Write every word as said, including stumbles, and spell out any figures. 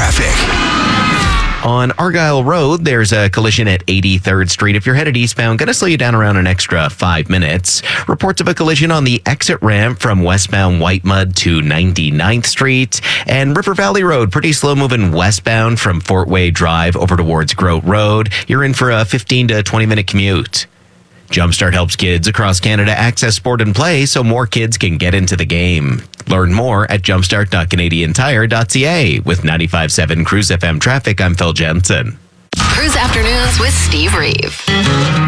traffic. On Argyle Road, there's a collision at eighty-third Street. If you're headed eastbound, going to slow you down around an extra five minutes. Reports of a collision on the exit ramp from westbound Whitemud to ninety-ninth Street. And River Valley Road, pretty slow moving westbound from Fort Way Drive over towards Grote Road. You're in for a fifteen to twenty minute commute. Jumpstart helps kids across Canada access sport and play so more kids can get into the game. Learn more at jumpstart dot canadian tire dot c a. With ninety-five point seven Cruise F M traffic, I'm Phil Jensen. Cruise Afternoons with Steve Reeve.